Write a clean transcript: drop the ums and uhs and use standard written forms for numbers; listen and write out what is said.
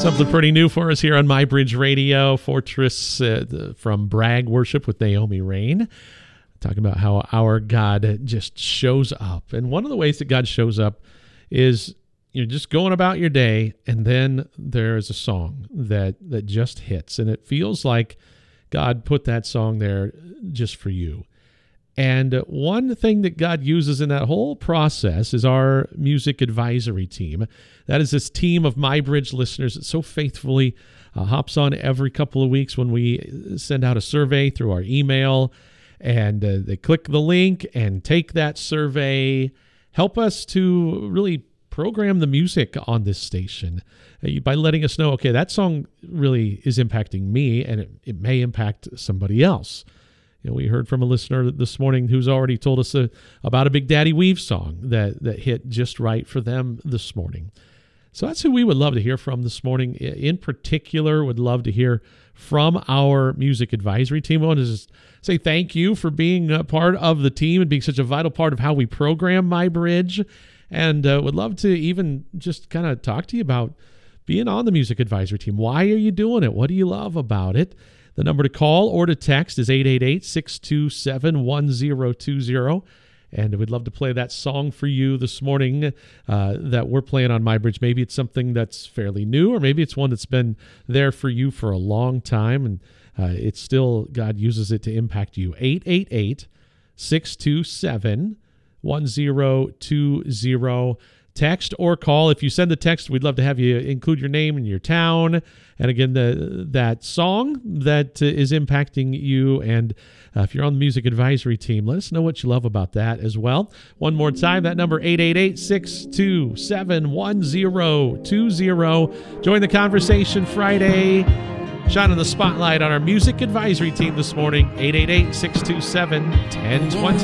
Something pretty new for us here on My Bridge Radio. Fortress from Bragg Worship with Naomi Rain. Talking about how our God just shows up. And one of the ways that God shows up is you're just going about your day, and then there's a song that just hits. And it feels like God put that song there just for you. And one thing that God uses in that whole process is our music advisory team. That is this team of My Bridge listeners that so faithfully hops on every couple of weeks when we send out a survey through our email. And they click the link and take that survey, help us to really program the music on this station by letting us know, okay, that song really is impacting me, and it may impact somebody else. You know, we heard from a listener this morning who's already told us about a Big Daddy Weave song that hit just right for them this morning. So that's who we would love to hear from this morning. In particular, would love to hear from our music advisory team. I want to just say thank you for being a part of the team and being such a vital part of how we program My Bridge. And would love to even just kind of talk to you about being on the music advisory team. Why are you doing it? What do you love about it? The number to call or to text is 888-627-1020. And we'd love to play that song for you this morning that we're playing on My Bridge. Maybe it's something that's fairly new, or maybe it's one that's been there for you for a long time, and it's still, God uses it to impact you. 888-627-1020. Text or call. If you send the text, we'd love to have you include your name and your town, and again, that song that is impacting you. And if you're on the music advisory team, let us know what you love about that as well. One more time, that number, 888-627-1020. Join the conversation Friday. Shining the spotlight on our music advisory team this morning, 888-627-1020.